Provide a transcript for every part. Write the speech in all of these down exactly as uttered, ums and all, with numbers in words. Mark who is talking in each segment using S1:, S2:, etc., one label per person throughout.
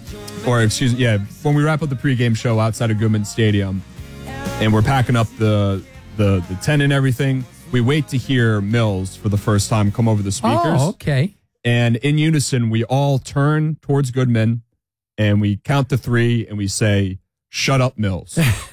S1: or excuse me, yeah, when we wrap up the pregame show outside of Goodman Stadium, and we're packing up the the the tent and everything, we wait to hear Mills for the first time come over the speakers.
S2: Oh, okay.
S1: And in unison, we all turn towards Goodman, and we count to three, and we say, "Shut up, Mills."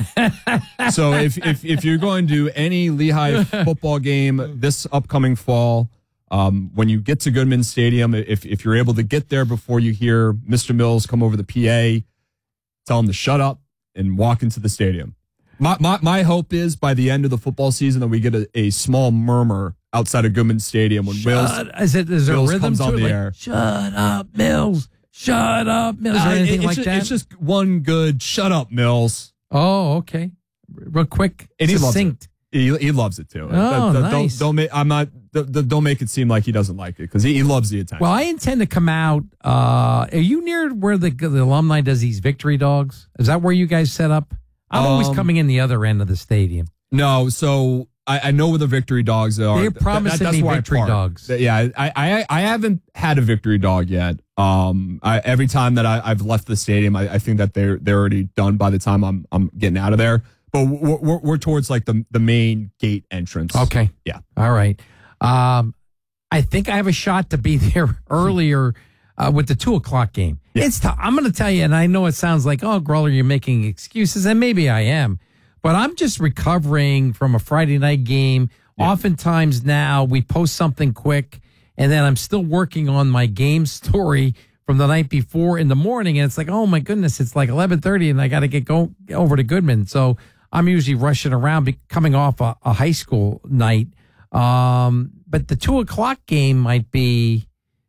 S1: So if, if if you're going to any Lehigh football game this upcoming fall, um, when you get to Goodman Stadium, if if you're able to get there before you hear Mister Mills come over the P A, tell him to shut up and walk into the stadium. My my, my hope is by the end of the football season that we get a, a small murmur outside of Goodman Stadium when
S2: Shut,
S1: Mills,
S2: is it, is there
S1: Mills
S2: a rhythm
S1: comes
S2: to
S1: on
S2: it?
S1: the
S2: like,
S1: air.
S2: Shut up, Mills. Shut up, Mills. Is there
S1: Uh,
S2: anything
S1: it's
S2: like
S1: just,
S2: that?
S1: It's just one good shut up, Mills.
S2: Oh, okay. Real quick,
S1: And he
S2: succinct.
S1: loves it. He, he loves it too.
S2: Oh,
S1: don't,
S2: nice.
S1: Don't, don't make. I'm not. Don't, don't make it seem like he doesn't like it because he, he loves the attention.
S2: Well, I intend to come out. Uh, are you near where the, the alumni does these victory dogs? Is that where you guys set up? I'm
S1: Um,
S2: always coming in the other end of the stadium.
S1: No, so I, I know where the victory dogs are.
S2: They're promising
S1: That- that's
S2: me
S1: where I
S2: victory
S1: park.
S2: dogs.
S1: Yeah, I, I I haven't had a victory dog yet. Um, I, every time that I, I've left the stadium, I, I think that they're they're already done by the time I'm I'm getting out of there. But we're we're, we're towards like the the main gate entrance.
S2: Okay.
S1: Yeah.
S2: All right. Um, I think I have a shot to be there earlier uh, with the two o'clock game.
S1: Yeah.
S2: It's. T- I'm going to tell you, and I know it sounds like, oh, Gruller, you're making excuses, and maybe I am, but I'm just recovering from a Friday night game.
S1: Yeah.
S2: Oftentimes now we post something quick, and then I'm still working on my game story from the night before in the morning, and it's like, oh my goodness, it's like eleven thirty, and I got to get go over to Goodman. So I'm usually rushing around, be, coming off a, a high school night. Um, but the two o'clock game might be.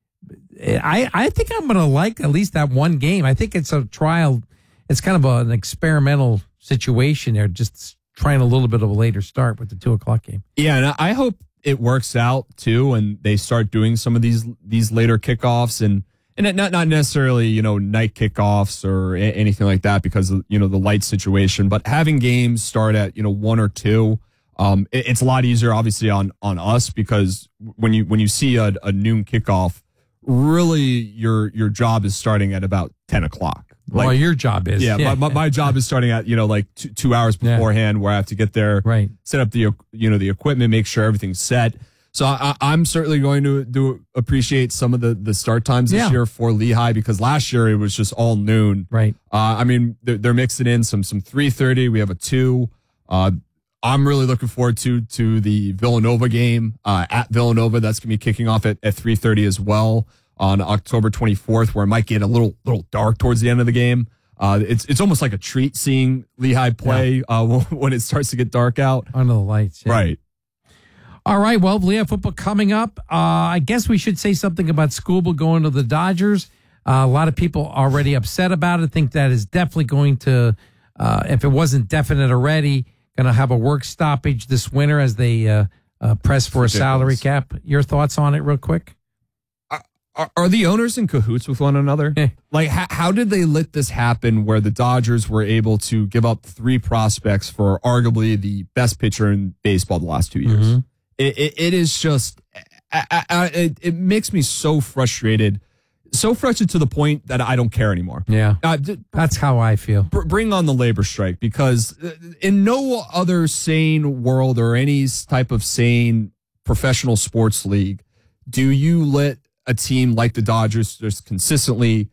S2: I I think I'm going to like at least that one game. I think it's a trial. It's kind of a, an experimental situation there, just trying a little bit of a later start with the two o'clock game.
S1: Yeah, and I hope it works out too, and they start doing some of these these later kickoffs and and not not necessarily you know night kickoffs or a- anything like that because of, you know the light situation, but having games start at you know one or two. Um, it, it's a lot easier, obviously, on on us because when you when you see a, a noon kickoff, really your your job is starting at about ten o'clock.
S2: Like, well, your job is.
S1: Yeah,
S2: yeah.
S1: My, my, my job is starting at, you know, like two, two hours beforehand yeah. where I have to get there,
S2: right.
S1: set up the, you know, the equipment, make sure everything's set. So I, I'm certainly going to do appreciate some of the, the start times this
S2: yeah.
S1: year for Lehigh because last year it was just all noon.
S2: Right.
S1: Uh, I mean, they're, they're mixing in some, some three thirty. We have a two. Uh, I'm really looking forward to, to the Villanova game, uh, at Villanova. That's going to be kicking off at, at three thirty as well on October twenty-fourth, where it might get a little, little dark towards the end of the game. Uh, it's it's almost like a treat seeing Lehigh play yeah. uh, when it starts to get dark out.
S2: Under the lights. Yeah.
S1: Right.
S2: All right. Well, Lehigh football coming up. Uh, I guess we should say something about Scooble going to the Dodgers. Uh, a lot of people already upset about it. Think that is definitely going to, uh, if it wasn't definite already, going to have a work stoppage this winter as they uh, uh, press for a salary cap. Your thoughts on it real quick?
S1: Are, are the owners in cahoots with one another? Like, how, how did they let this happen where the Dodgers were able to give up three prospects for arguably the best pitcher in baseball the last two years? Mm-hmm. It, it, it is just, I, I, it, it makes me so frustrated, so frustrated to the point that I don't care anymore.
S2: Yeah,
S1: uh, d-
S2: that's how I feel.
S1: Br- bring on the labor strike because in no other sane world or any type of sane professional sports league do you let a team like the Dodgers just consistently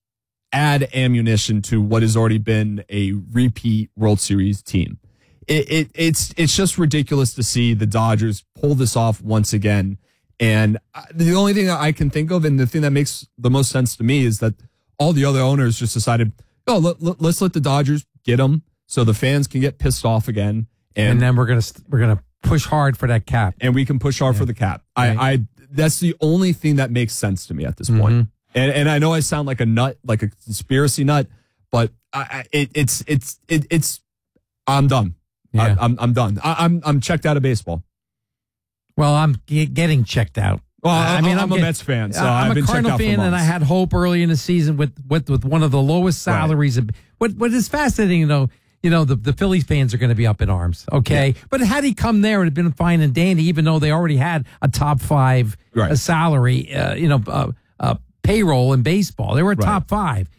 S1: add ammunition to what has already been a repeat World Series team. It, it, it's it's just ridiculous to see the Dodgers pull this off once again. And the only thing that I can think of, and the thing that makes the most sense to me, is that all the other owners just decided, oh, let, let, let's let the Dodgers get them so the fans can get pissed off again. And,
S2: and then we're gonna we're gonna push hard for that cap,
S1: and we can push hard yeah. for the cap. Right. I. I That's the only thing that makes sense to me at this point. Mm-hmm. And and I know I sound like a nut, like a conspiracy nut, but I, I, it, it's it's it, it's I'm done.
S2: Yeah.
S1: I, I'm I'm done. I, I'm I'm checked out of baseball.
S2: Well, I'm ge- getting checked out.
S1: Well, I, I mean, I'm, I'm
S2: getting,
S1: a Mets fan, so
S2: I'm
S1: I've
S2: a
S1: been
S2: Cardinal
S1: checked out
S2: fan,
S1: for
S2: and I had hope early in the season with with, with one of the lowest salaries. Right. What what is fascinating, though. You know, the, the Phillies fans are going to be up in arms, okay? Yeah. But had he come there, it would have been fine and dandy, even though they already had a top five right. uh, salary, uh, you know, uh, uh, payroll in baseball. They were a right. top five.